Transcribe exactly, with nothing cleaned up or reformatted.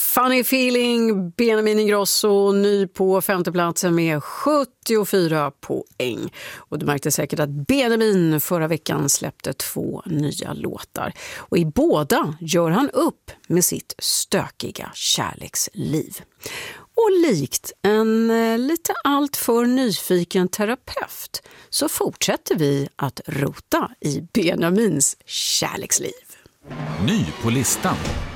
Funny Feeling, Benjamin Ingrosso, ny på femteplatsen med sjuttiofyra poäng. Och du märkte säkert att Benjamin förra veckan släppte två nya låtar. Och i båda gör han upp med sitt stökiga kärleksliv. Och likt en eh, lite allt för nyfiken terapeut så fortsätter vi att rota i Benjamins kärleksliv. Ny på listan.